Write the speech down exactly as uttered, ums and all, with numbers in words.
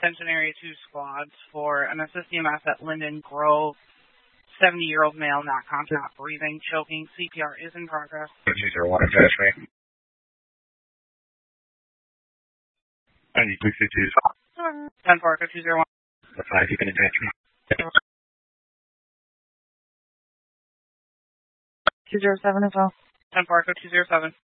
Attention Area two squads for an assist E M S at Linden Grove. seventy-year-old male, not conscious, not breathing, choking. C P R is in progress. two zero one, attach me. I need three fifty. ten four, two zero one. five, you can attach me. two zero seven as well. ten four, two zero seven.